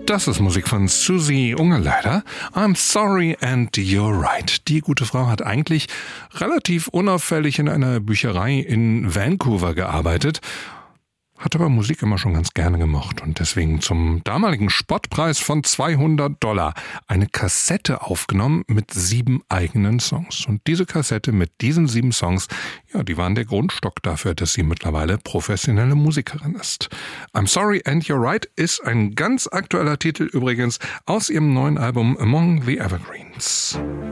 Das ist Musik von Susie Ungerleider. I'm sorry and you're right. Die gute Frau hat eigentlich relativ unauffällig in einer Bücherei in Vancouver gearbeitet, hat aber Musik immer schon ganz gerne gemocht und deswegen zum damaligen Spottpreis von $200 eine Kassette aufgenommen mit 7 eigenen Songs. Und diese Kassette mit diesen 7 Songs, ja, die waren der Grundstock dafür, dass sie mittlerweile professionelle Musikerin ist. I'm Sorry and You're Right ist ein ganz aktueller Titel übrigens aus ihrem neuen Album Among the Evergreens.